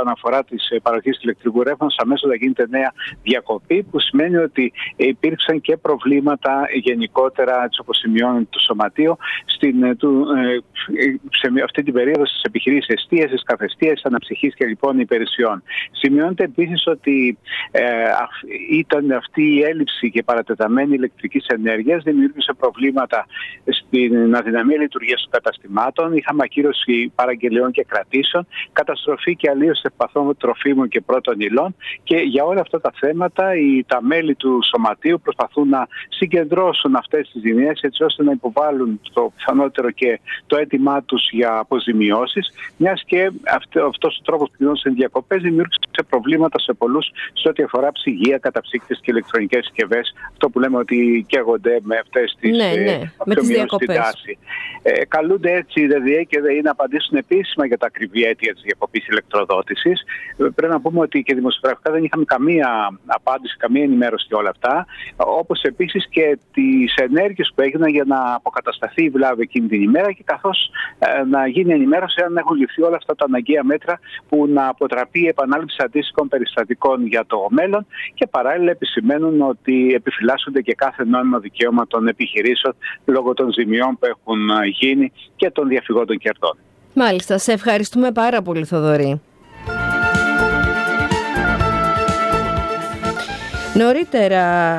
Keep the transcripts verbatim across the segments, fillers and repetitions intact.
όσον αφορά τη παροχή ηλεκτρικού ρεύματος, αμέσως θα γίνεται νέα διακοπή, που σημαίνει ότι υπήρξαν και προβλήματα γενικότερα, έτσι όπως σημειώνει το Σωματείο, στην, του, σε αυτή την περίοδο στις επιχειρήσεις εστίασης, καφεστίας, αναψυχής και λοιπόν υπηρεσιών. Σημειώνεται επίσης ότι ε, ήταν αυτή η έλλειψη και παρατεταμένη ηλεκτρικής ενέργειας δημιούργησε προβλήματα στην αδυναμία λειτουργίας των καταστημάτων. Είχαμε ακύρωση παραγγελιών και κρατήσεων, καταστροφή και αλλίωση ευπαθών τροφίμων και πρώτων υλών, και για όλα αυτά τα θέματα οι, τα μέλη του Σωματείου προσπαθούν να συγκεντρώσουν αυτές τις ζημιές έτσι ώστε να υποβάλουν το πιθανότερο και το αίτημά τους για αποζημιώσεις, μιας και αυτό, αυτός ο τρόπος που γινόντουσαν διακοπές δημιούργησε προβλήματα σε πολλούς σε ό,τι αφορά ψυγεία, καταψύκτες και ηλεκτρονικές συσκευές. Αυτό που λέμε ότι καίγονται με αυτές τις, ναι, ναι, ε, με τις διακοπές. Ε, καλούνται έτσι οι ΔΔΕ και ΔΕΗ να απαντήσουν επίσημα για τα ακριβή αίτια της διακοπής ηλεκτροδότησης. Ε, πρέπει να πούμε ότι και δημοσιογραφικά δεν είχαμε καμία απάντηση, καμία ενημέρωση για όλα αυτά. Όπως επίσης και τις ενέργειες που έγιναν για να αποκατασταθεί η βλάβη εκείνη την ημέρα, και καθώς ε, να γίνει ενημέρωση αν έχουν ληφθεί όλα αυτά τα αναγκαία μέτρα που να αποτραπεί η επανάληψη αντίστοιχων περιστατικών για το μέλλον, και παράλληλα επισημαίνουν ότι επιφυλάσσονται και κάθε νόμιμο δικαίωμα των επιχειρήσεων λόγω των ζημιών που έχουν γίνει και των διαφυγόντων κερδών. Μάλιστα, σε ευχαριστούμε πάρα πολύ, Θοδωρή. Νωρίτερα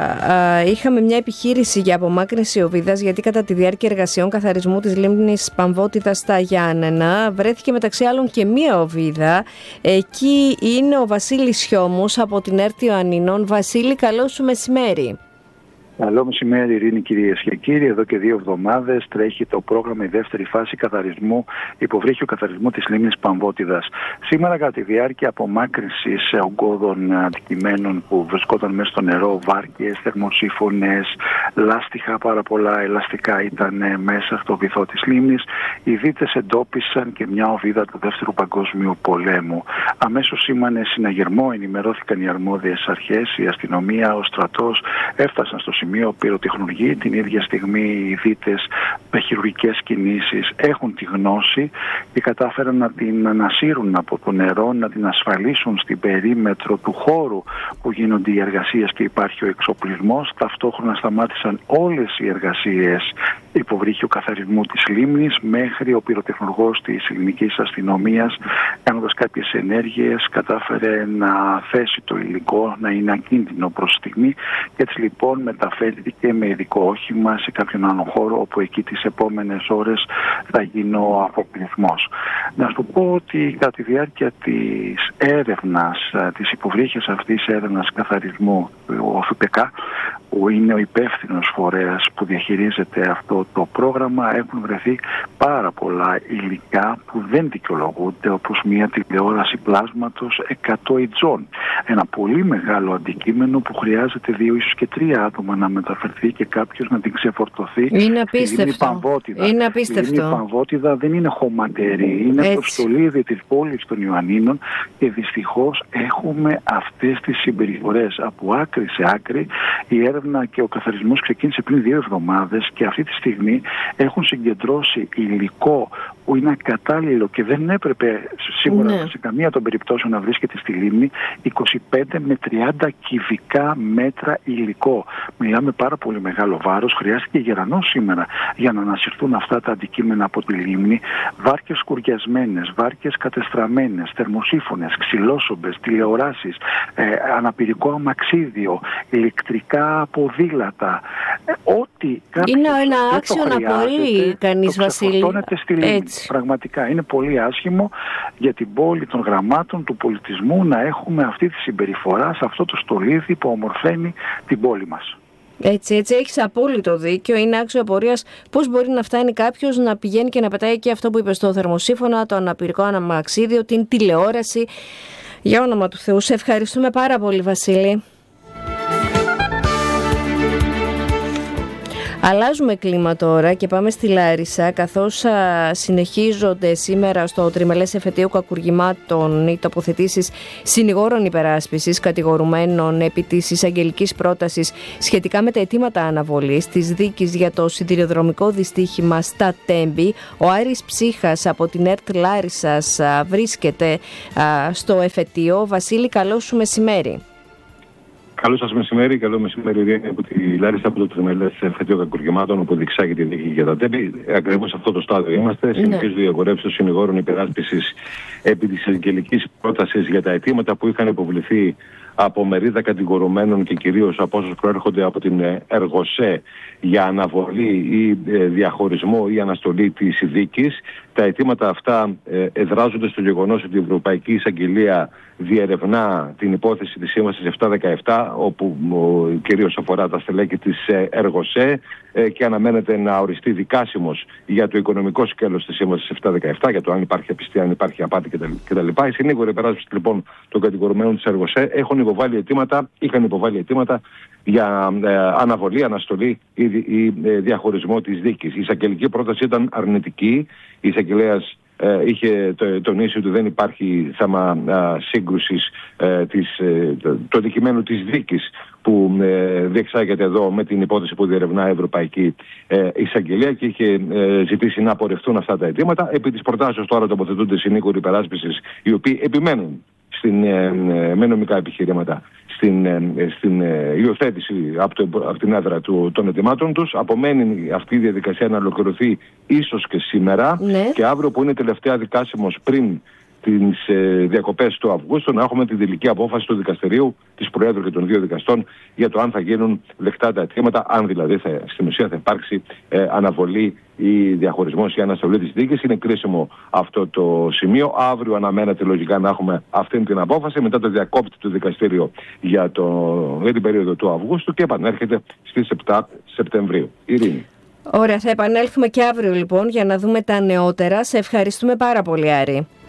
α, είχαμε μια επιχείρηση για απομάκρυνση οβίδας, γιατί κατά τη διάρκεια εργασιών καθαρισμού της λίμνης Παμβότιδας στα Γιάννενα βρέθηκε μεταξύ άλλων και μία οβίδα. Εκεί είναι ο Βασίλης Χιώμους από την ΕΡΤ Ιωαννίνων. Βασίλη, καλό σου μεσημέρι. Καλό μεσημέρι, Ειρήνη, κυρίες και κύριοι. Εδώ και δύο εβδομάδες τρέχει το πρόγραμμα η δεύτερη φάση καθαρισμού, υποβρύχιου καθαρισμού της λίμνης Παμβότιδας. Σήμερα, κατά τη διάρκεια απομάκρυνσης ογκώδων αντικειμένων που βρισκόταν μέσα στο νερό, βάρκες, θερμοσύφωνες, λάστιχα, πάρα πολλά ελαστικά ήταν μέσα στο βυθό της λίμνης, οι δίτες εντόπισαν και μια οβίδα του Δεύτερου Παγκόσμιου Πολέμου. Αμέσως σήμανε συναγερμό, ενημερώθηκαν οι αρμόδιες αρχές, η αστυνομία, ο στρατός, έφτασαν στο σημείο πυροτεχνουργοί. Την ίδια στιγμή οι δίτες με χειρουργικές κινήσεις έχουν τη γνώση και κατάφεραν να την ανασύρουν από το νερό, να την ασφαλίσουν στην περίμετρο του χώρου που γίνονται οι εργασίες και υπάρχει ο εξοπλισμός. Ταυτόχρονα σταμάτησαν όλες οι εργασίες υποβρύχιου καθαρισμού της λίμνης, μέχρι ο πυροτεχνουργός της ελληνικής αστυνομίας, κάνοντας κάποιες ενέργειες, κατάφερε να θέσει το υλικό να είναι ακίνδυνο προς τη στιγμή, και έτσι λοιπόν μεταφέρθηκε με ειδικό όχημα σε κάποιον άλλο χώρο, όπου εκεί τις επόμενες ώρες θα γίνει ο αποπληθμός. Να σου πω ότι κατά τη διάρκεια της έρευνας, της υποβρύχιας αυτής έρευνας καθαρισμού, ο ΦΠΚ, που είναι ο υπεύθυνος φορέας που διαχειρίζεται αυτό το πρόγραμμα, έχουν βρεθεί πάρα πολλά υλικά που δεν δικαιολογούνται, όπως μια τηλεόραση πλάσματος εκατό ιτζών. Ένα πολύ μεγάλο αντικείμενο που χρειάζεται δύο ίσως και τρία άτομα να μεταφερθεί και κάποιος να την ξεφορτωθεί. Είναι απίστευτο. Είναι απίστευτο. Η λίμνη Παμβότιδα δεν είναι χωματερή, είναι το στολίδι της πόλης των Ιωαννίνων, και δυστυχώς έχουμε αυτές τις συμπεριφορές από άκρη σε άκρη. Η έρευνα και ο καθαρισμός ξεκίνησε πριν δύο εβδομάδες και αυτή τη στιγμή έχουν συγκεντρώσει υλικό που είναι ακατάλληλο και δεν έπρεπε σίγουρα ναι. σε καμία των περιπτώσεων να βρίσκεται στη λίμνη, είκοσι πέντε με τριάντα κυβικά μέτρα υλικό. Μιλάμε πάρα πολύ μεγάλο βάρος. Χρειάστηκε γερανός σήμερα για να ανασυρθούν αυτά τα αντικείμενα από τη λίμνη. Βάρκες σκουριασμένες, βάρκες κατεστραμμένες, θερμοσύφωνες, ξυλόσομπες, τηλεοράσεις, ε, αναπηρικό αμαξίδιο, ηλεκτρικά ποδήλατα. Ε, ό,τι είναι ένα άξιο να μπορεί κανείς, Βασίλη. Στη λίμνη. Πραγματικά είναι πολύ άσχημο για την πόλη των γραμμάτων, του πολιτισμού, να έχουμε αυτή τη συμπεριφορά σε αυτό το στολίδι που ομορφαίνει την πόλη μας. Έτσι, έτσι, έχεις απόλυτο δίκιο. Είναι άξιο απορίας πώς μπορεί να φτάνει κάποιος να πηγαίνει και να πετάει και αυτό που είπε στο θερμοσύφωνα, το αναπηρικό αμαξίδιο, την τηλεόραση. Για όνομα του Θεού, σε ευχαριστούμε πάρα πολύ, Βασίλη. Αλλάζουμε κλίμα τώρα και πάμε στη Λάρισα, καθώς α, συνεχίζονται σήμερα στο τριμελές εφετείο κακουργημάτων οι τοποθετήσεις συνηγόρων υπεράσπισης κατηγορουμένων επί της εισαγγελικής πρότασης σχετικά με τα αιτήματα αναβολής της δίκης για το σιδηροδρομικό δυστύχημα στα Τέμπη. Ο Άρης Ψύχας από την ΕΡΤ Λάρισσας α, βρίσκεται α, στο εφετείο. Βασίλη, καλό σου μεσημέρι. Καλό σας μεσημέρι, καλό μεσημέρι Ειρήνη από τη Λάρισα, από το τριμελές εφετείο κακουργημάτων όπου διεξάγεται η δίκη για τα Τέμπη. Ακριβώς σε αυτό το στάδιο είμαστε. Συνεχίζονται οι αγορεύσεις των συνηγόρων υπεράσπισης επί της εισαγγελικής πρότασης για τα αιτήματα που είχαν υποβληθεί από μερίδα κατηγορουμένων και κυρίως από όσους προέρχονται από την Εργοσέ για αναβολή ή διαχωρισμό ή αναστολή της δίκης. Τα αιτήματα αυτά εδράζονται στο γεγονός ότι η Ευρωπαϊκή Εισαγγελία διερευνά την υπόθεση της Σύμβασης επτακόσια δεκαεπτά, όπου κυρίως αφορά τα στελέχη της Εργοσέ και αναμένεται να οριστεί δικάσιμος για το οικονομικό σκέλος της Σύμβασης επτακόσια δεκαεπτά, για το αν υπάρχει απιστία, αν υπάρχει απάτη κτλ. Οι συνήγοροι υπεράσπισης λοιπόν των κατηγορουμένων της Εργοσέ έχουν υποβάλει αιτήματα, είχαν υποβάλει αιτήματα για ε, αναβολή, αναστολή ή, ή ε, διαχωρισμό της δίκης. Η εισαγγελική πρόταση ήταν αρνητική. Η εισαγγελέας ε, είχε το, τονίσει ότι δεν υπάρχει θέμα ε, σύγκρουσης ε, της, ε, το, το αντικειμένου της δίκης που ε, διεξάγεται εδώ με την υπόθεση που διερευνά η Ευρωπαϊκή ε, Εισαγγελία και είχε ε, ζητήσει να απορρευτούν αυτά τα αιτήματα. Επί της προτάσεως τώρα τοποθετούνται συνήγοροι υπεράσπισης οι οποίοι επιμένουν στην, ε, με νομικά επιχειρήματα στην, ε, στην ε, υιοθέτηση από, το, από την έδρα του, των αιτημάτων τους. Απομένει αυτή η διαδικασία να ολοκληρωθεί ίσως και σήμερα, ναι. Και αύριο που είναι τελευταία δικάσιμος πριν τις ε, διακοπές του Αυγούστου να έχουμε την τελική απόφαση του δικαστηρίου, της Προέδρου και των δύο δικαστών για το αν θα γίνουν δεκτά τα αιτήματα, αν δηλαδή θα, στην ουσία θα υπάρξει ε, αναβολή ή διαχωρισμός ή αναστολή της δίκης. Είναι κρίσιμο αυτό το σημείο. Αύριο αναμένεται λογικά να έχουμε αυτή την απόφαση, μετά το διακόπτη του δικαστήριο για, το, για την περίοδο του Αυγούστου και επανέρχεται στις επτά Σεπτεμβρίου. Ειρήνη. Ωραία, θα επανέλθουμε και αύριο λοιπόν για να δούμε τα νεότερα. Σε ευχαριστούμε πάρα πολύ, Άρη.